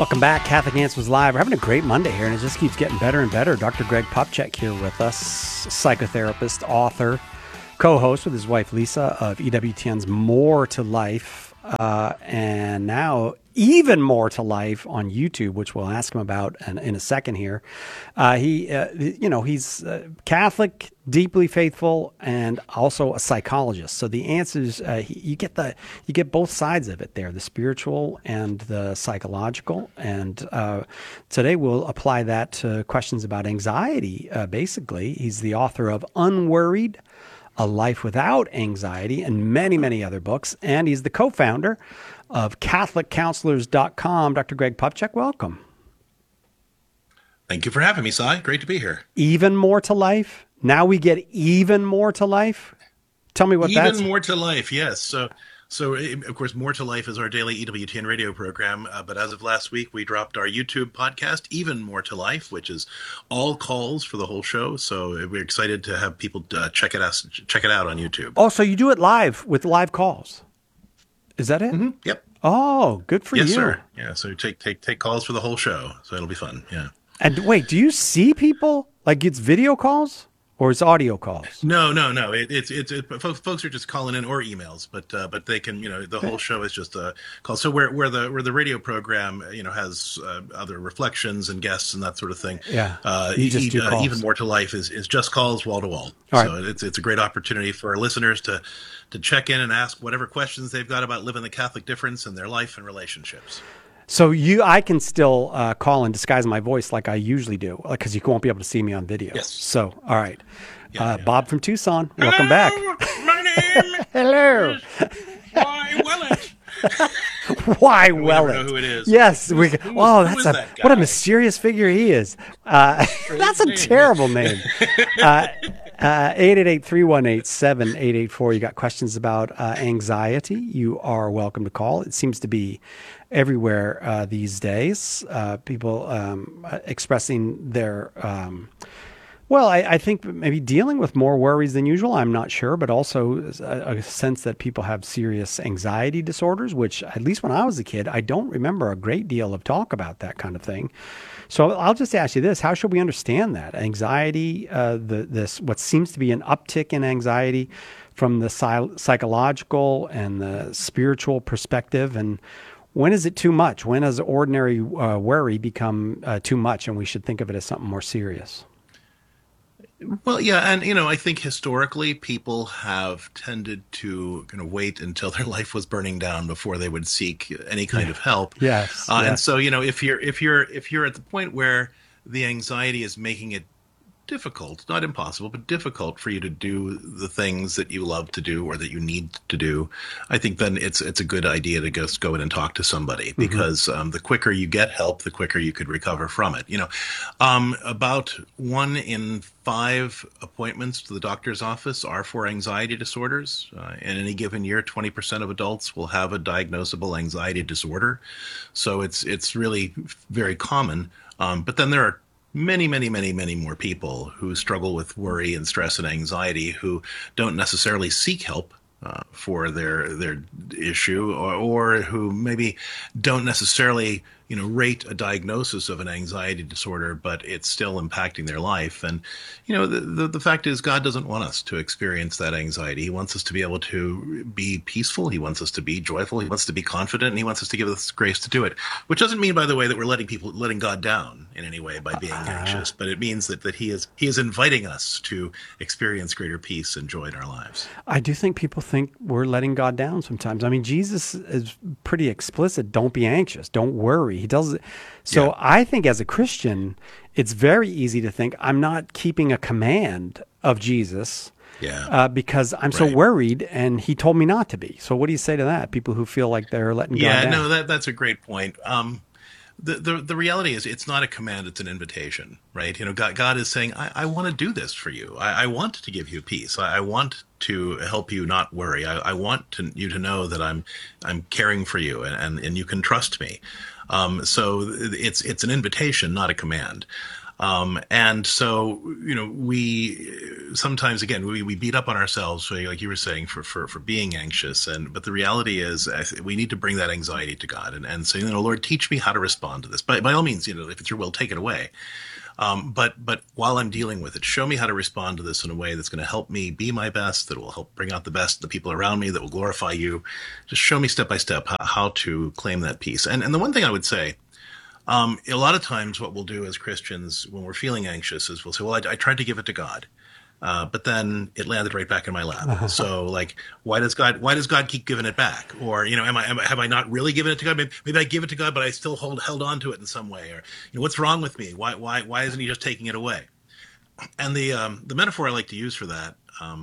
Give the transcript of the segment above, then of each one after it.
Welcome back, Catholic Answers Live. We're having a great Monday here, and it just keeps getting better and better. Dr. Greg Popcak here with us, psychotherapist, author, co-host with his wife Lisa of EWTN's More to Life, and now even more to life on YouTube, which we'll ask him about in a second here. He's Catholic, deeply faithful, and also a psychologist. So the answers, you get both sides of it there, the spiritual and the psychological. And today we'll apply that to questions about anxiety. Basically, he's the author of Unworried: A Life Without Anxiety, and many, many other books. And he's the co-founder of CatholicCounselors.com. Dr. Greg Popcak, welcome. Thank you for having me, Cy. Great to be here. Even more to life? Now we get even more to life? Tell me what that's... Even more to life, yes. So of course, More to Life is our daily EWTN radio program. But as of last week, we dropped our YouTube podcast, Even More to Life, which is all calls for the whole show. So we're excited to have people check it out on YouTube. Oh, so you do it live with live calls? Is that it? Mm-hmm. Yep. Oh, good for you. Yes, sir. Yeah. So take calls for the whole show. So it'll be fun. Yeah. And wait, do you see people? Like it's video calls or it's audio calls? No. Folks are just calling in or emails, but they can, the whole show is just a call. So where the radio program, has other reflections and guests and that sort of thing. Yeah. You just do calls. Even More to Life is just calls wall to wall. All So right. it's a great opportunity for our listeners to check in and ask whatever questions they've got about living the Catholic difference in their life and relationships. So I can still call and disguise my voice like I usually do, because you won't be able to see me on video. Yes. So, all right. Yeah. Bob from Tucson, welcome back. My name Hello. is Why Willett. Why We Wellet? never know who it is. Yes. Who is that guy? What a mysterious figure he is. That's a terrible name. 888-318-7884. You got questions about anxiety, you are welcome to call. It seems to be everywhere these days. People expressing their... I think maybe dealing with more worries than usual. I'm not sure, but also a sense that people have serious anxiety disorders, which at least when I was a kid, I don't remember a great deal of talk about that kind of thing. So I'll just ask you this: how should we understand that anxiety? What seems to be an uptick in anxiety from the psychological and the spiritual perspective, and when is it too much? When does ordinary worry become too much, and we should think of it as something more serious? Well, yeah, and I think historically people have tended to kind of wait until their life was burning down before they would seek any kind of help. Yes. And so if you're at the point where the anxiety is making it difficult, not impossible, but difficult for you to do the things that you love to do or that you need to do, I think then it's a good idea to just go in and talk to somebody, because the quicker you get help, the quicker you could recover from it. About 1 in 5 appointments to the doctor's office are for anxiety disorders. In any given year, 20% of adults will have a diagnosable anxiety disorder. So it's really very common. But then there are many, many, many, many more people who struggle with worry and stress and anxiety who don't necessarily seek help for their issue, or who maybe don't necessarily rate a diagnosis of an anxiety disorder, but it's still impacting their life. And the fact is, God doesn't want us to experience that anxiety. He wants us to be able to be peaceful. He wants us to be joyful. He wants us to be confident, and he wants us to give us grace to do it. Which doesn't mean, by the way, that we're letting God down in any way by being anxious, but it means that he is inviting us to experience greater peace and joy in our lives. I do think people think we're letting God down sometimes. I mean, Jesus is pretty explicit. Don't be anxious. Don't worry. He does it. So yeah. I think as a Christian, it's very easy to think I'm not keeping a command of Jesus because I'm so worried and he told me not to be. So what do you say to that? People who feel like they're letting God down. Yeah, no, that's a great point. The reality is it's not a command, it's an invitation, right? God is saying, I want to do this for you. I want to give you peace. I want to help you not worry. I want you to know that I'm caring for you and you can trust me. So it's an invitation, not a command. And so, we sometimes, again, we beat up on ourselves, like you were saying, for being anxious. But the reality is, we need to bring that anxiety to God and say, Lord, teach me how to respond to this. By all means, if it's your will, take it away. But while I'm dealing with it, show me how to respond to this in a way that's going to help me be my best, that will help bring out the best of the people around me, that will glorify you. Just show me step by step how to claim that peace. And the one thing I would say, a lot of times what we'll do as Christians when we're feeling anxious is we'll say, well, I tried to give it to God. But then it landed right back in my lap. So, like, why does God keep giving it back? Or, have I not really given it to God? Maybe I give it to God, but I still held on to it in some way. Or, what's wrong with me? Why isn't He just taking it away? And the metaphor I like to use for that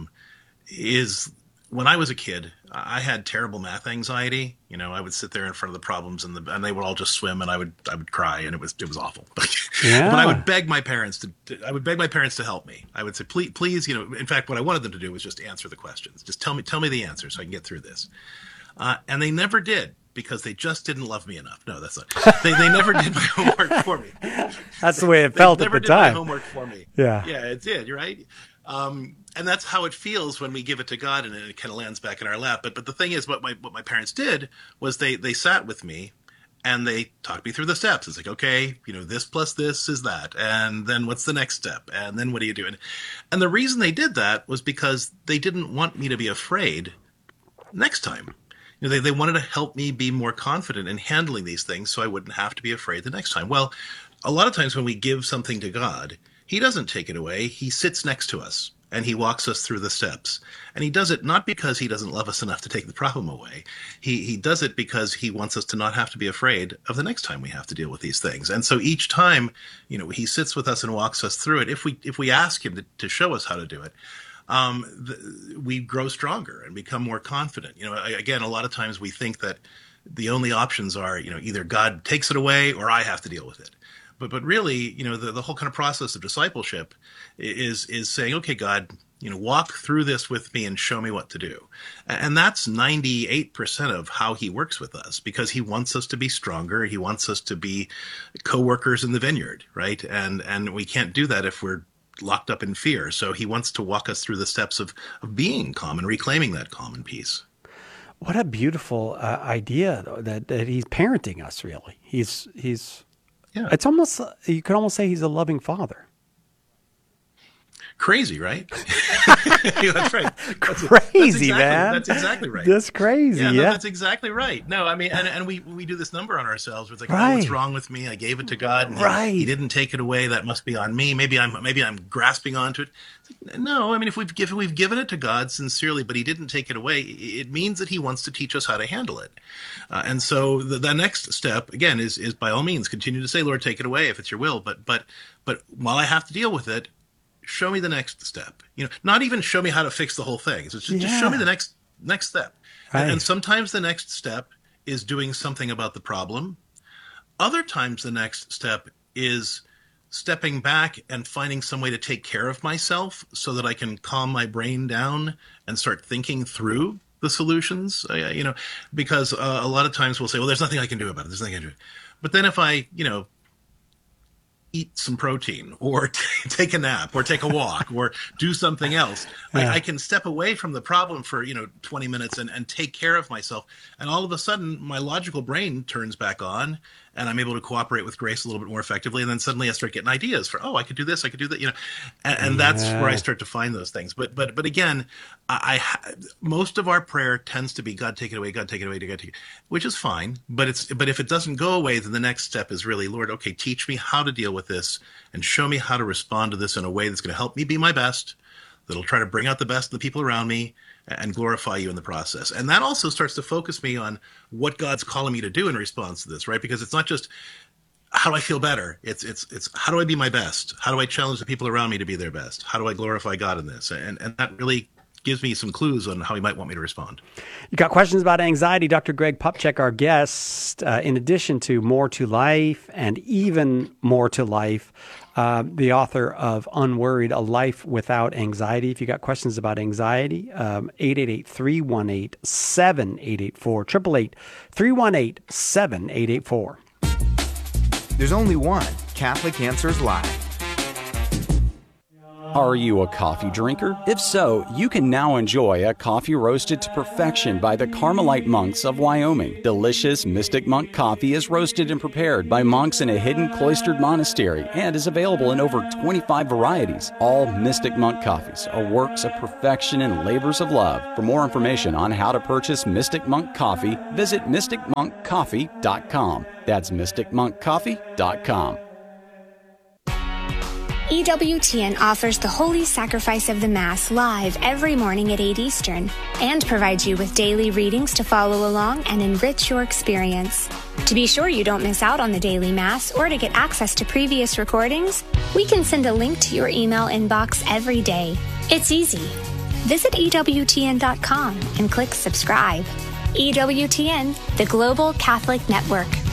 is when I was a kid, I had terrible math anxiety. I would sit there in front of the problems and they would all just swim, and I would cry, and it was awful. Yeah. But I would beg my parents to help me. I would say, please, in fact, what I wanted them to do was just answer the questions. Just tell me the answer so I can get through this. And they never did, because they just didn't love me enough. No, that's not. They never did my homework for me. That's the way it felt at the time. They never did my homework for me. Yeah. Yeah, it did. You're right. And that's how it feels when we give it to God and it kind of lands back in our lap. But the thing is, what my parents did was they sat with me and they talked me through the steps. It's like, okay, this plus this is that. And then what's the next step? And then what do you do? And the reason they did that was because they didn't want me to be afraid next time. They wanted to help me be more confident in handling these things so I wouldn't have to be afraid the next time. Well, a lot of times when we give something to God, He doesn't take it away. He sits next to us and He walks us through the steps. And He does it not because He doesn't love us enough to take the problem away. He does it because He wants us to not have to be afraid of the next time we have to deal with these things. And so each time, He sits with us and walks us through it. If we ask Him to show us how to do it, we grow stronger and become more confident. Again, a lot of times we think that the only options are, either God takes it away or I have to deal with it. But really, the whole kind of process of discipleship is saying, okay, God, walk through this with me and show me what to do. And that's 98% of how He works with us, because He wants us to be stronger. He wants us to be co-workers in the vineyard, right? And we can't do that if we're locked up in fear. So He wants to walk us through the steps of being calm and reclaiming that calm and peace. What a beautiful idea, though, that He's parenting us, really. He's Yeah. It's almost, you could almost say He's a loving father. Crazy, right? Yeah, that's right. Crazy, man. That's exactly right. That's crazy. Yeah, Yeah, no, that's exactly right. No, I mean, and we do this number on ourselves. It's like, right. oh, what's wrong with me? I gave it to God, and right. he didn't take it away. That must be on me. Maybe I'm grasping onto it. Like, no, I mean, if we've given it to God sincerely, but He didn't take it away, it means that He wants to teach us how to handle it. And so the next step, again, is by all means continue to say, Lord, take it away if it's your will. But while I have to deal with it, show me the next step. Not even show me how to fix the whole thing. It's just show me the next step. Right. And sometimes the next step is doing something about the problem. Other times the next step is stepping back and finding some way to take care of myself so that I can calm my brain down and start thinking through the solutions. Because a lot of times we'll say, well, there's nothing I can do about it. There's nothing I can do. But then if I, eat some protein or take a nap or take a walk or do something else, I can step away from the problem for 20 minutes and take care of myself, and all of a sudden my logical brain turns back on and I'm able to cooperate with Grace a little bit more effectively, and then suddenly I start getting ideas for, I could do this, I could do that, and that's where I start to find those things. But again, most of our prayer tends to be, God, take it away, God, take it away, God, take it, which is fine. But if it doesn't go away, then the next step is really, Lord, okay, teach me how to deal with this and show me how to respond to this in a way that's going to help me be my best, that'll try to bring out the best of the people around me and glorify you in the process. And that also starts to focus me on what God's calling me to do in response to this, right? Because it's not just how do I feel better? It's how do I be my best? How do I challenge the people around me to be their best? How do I glorify God in this? And that really gives me some clues on how He might want me to respond. You got questions about anxiety? Dr. Greg Popcak, our guest, in addition to More to Life and Even More to Life, the author of Unworried, A Life Without Anxiety. If you got questions about anxiety, 888-318-7884, 888-318-7884. There's only one Catholic Answers Live. Are you a coffee drinker? If so, you can now enjoy a coffee roasted to perfection by the Carmelite monks of Wyoming. Delicious Mystic Monk coffee is roasted and prepared by monks in a hidden cloistered monastery and is available in over 25 varieties. All Mystic Monk coffees are works of perfection and labors of love. For more information on how to purchase Mystic Monk coffee, visit mysticmonkcoffee.com. That's mysticmonkcoffee.com. EWTN offers the Holy Sacrifice of the Mass live every morning at 8 Eastern and provides you with daily readings to follow along and enrich your experience. To be sure you don't miss out on the daily Mass or to get access to previous recordings, we can send a link to your email inbox every day. It's easy. Visit EWTN.com and click subscribe. EWTN, the Global Catholic Network.